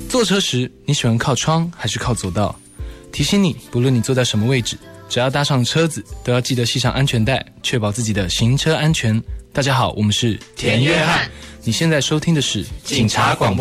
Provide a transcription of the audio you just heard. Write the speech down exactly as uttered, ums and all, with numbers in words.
坐车时你喜欢靠窗还是靠走道？提醒你，不论你坐在什么位置，只要搭上车子，都要记得系上安全带，确保自己的行车安全。大家好，我们是田约翰， 你现在收听的是警察广播